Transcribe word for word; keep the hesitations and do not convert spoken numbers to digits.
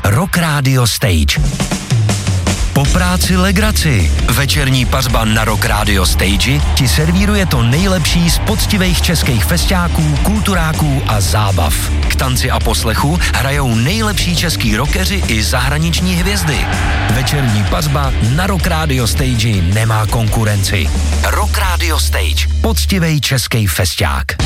Rock Radio Stage. Po práci legraci. Večerní pařba na Rock Radio Stage ti servíruje to nejlepší z poctivých českých festiáků, kulturáků a zábav. K tanci a poslechu hrajou nejlepší český rockeři i zahraniční hvězdy. Večerní pařba na Rock Radio Stage nemá konkurenci. Rock Radio Stage. Poctivej český festiák.